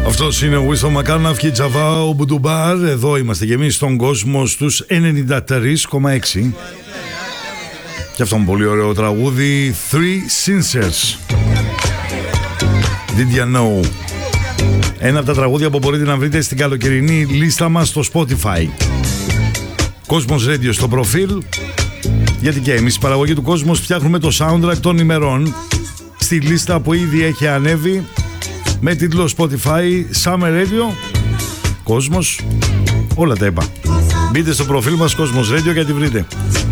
Αυτός είναι ο Winston McCartney και η Τζαβά ο Μπουντουμπάρ. Εδώ είμαστε και εμείς στον κόσμο στους 93,6. Και αυτό είναι πολύ ωραίο τραγούδι, Three Sincers. Did you know? Ένα από τα τραγούδια που μπορείτε να βρείτε στην καλοκαιρινή λίστα μας στο Spotify. Κόσμος Radio στο προφίλ. Γιατί και εμείς η παραγωγή του Κόσμος φτιάχνουμε το soundtrack των ημερών στη λίστα που ήδη έχει ανέβει με τίτλο Spotify Summer Radio. Κόσμος, όλα τα είπα. Μπείτε στο προφίλ μας Κόσμος Radio και τη βρείτε.